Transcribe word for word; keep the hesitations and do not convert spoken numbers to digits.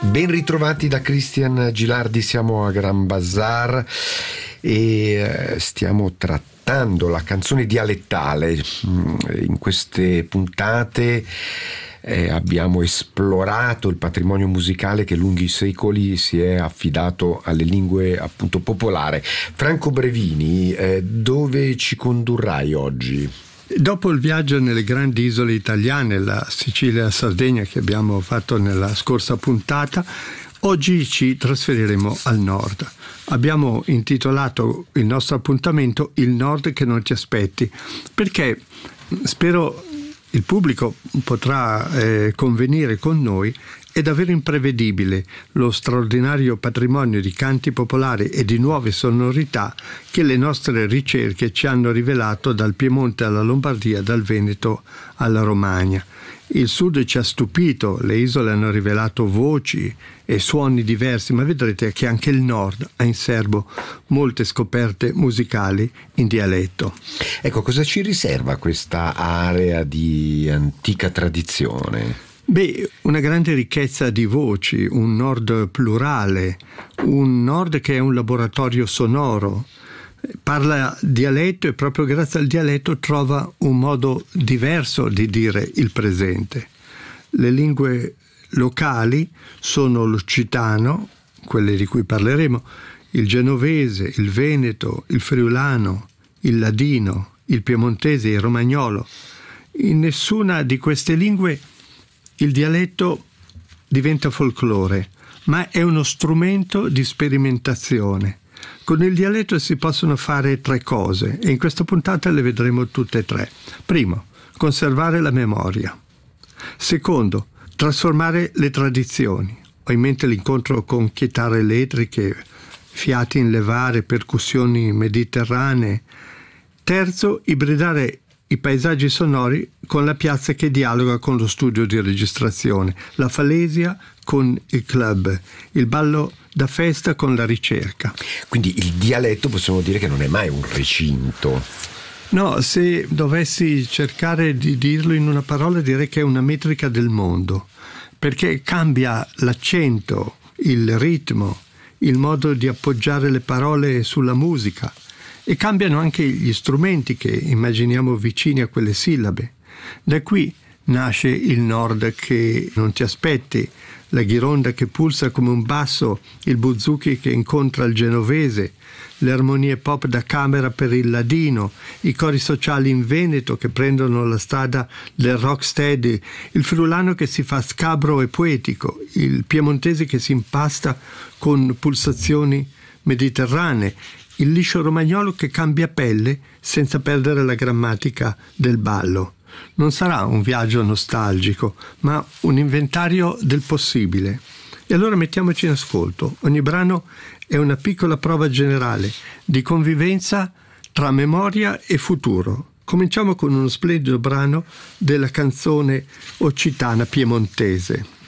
Ben ritrovati da Cristian Gilardi, siamo a Gran Bazar e stiamo trattando la canzone dialettale. In queste puntate eh, abbiamo esplorato il patrimonio musicale che lunghi secoli si è affidato alle lingue appunto popolari. Franco Brevini, eh, dove ci condurrai oggi? Dopo il viaggio nelle grandi isole italiane, la Sicilia e la Sardegna che abbiamo fatto nella scorsa puntata, oggi ci trasferiremo al nord. Abbiamo intitolato il nostro appuntamento Il nord che non ti aspetti, perché spero il pubblico potrà eh, convenire con noi. È davvero imprevedibile lo straordinario patrimonio di canti popolari e di nuove sonorità che le nostre ricerche ci hanno rivelato dal Piemonte alla Lombardia, dal Veneto alla Romagna. Il sud ci ha stupito, le isole hanno rivelato voci e suoni diversi, ma vedrete che anche il nord ha in serbo molte scoperte musicali in dialetto. Ecco, cosa ci riserva questa area di antica tradizione? Beh, una grande ricchezza di voci, un nord plurale, un nord che è un laboratorio sonoro, parla dialetto e proprio grazie al dialetto trova un modo diverso di dire il presente. Le lingue locali sono l'occitano, quelle di cui parleremo, il genovese, il veneto, il friulano, il ladino, il piemontese, il romagnolo. In nessuna di queste lingue il dialetto diventa folklore, ma è uno strumento di sperimentazione. Con il dialetto si possono fare tre cose e in questa puntata le vedremo tutte e tre. Primo, conservare la memoria. Secondo, trasformare le tradizioni. Ho in mente l'incontro con chitarre elettriche, fiati in levare, percussioni mediterranee. Terzo, ibridare i paesaggi sonori con la piazza che dialoga con lo studio di registrazione, la falesia con il club, il ballo da festa con la ricerca. Quindi il dialetto possiamo dire che non è mai un recinto. No, se dovessi cercare di dirlo in una parola direi che è una metrica del mondo, perché cambia l'accento, il ritmo, il modo di appoggiare le parole sulla musica. E cambiano anche gli strumenti che immaginiamo vicini a quelle sillabe. Da qui nasce il nord che non ti aspetti, la ghironda che pulsa come un basso, il buzuki che incontra il genovese, le armonie pop da camera per il ladino, i cori sociali in Veneto che prendono la strada del rocksteady, il friulano che si fa scabro e poetico, il piemontese che si impasta con pulsazioni mediterranee, il liscio romagnolo che cambia pelle senza perdere la grammatica del ballo. Non sarà un viaggio nostalgico, ma un inventario del possibile. E allora mettiamoci in ascolto. Ogni brano è una piccola prova generale di convivenza tra memoria e futuro. Cominciamo con uno splendido brano della canzone occitana piemontese.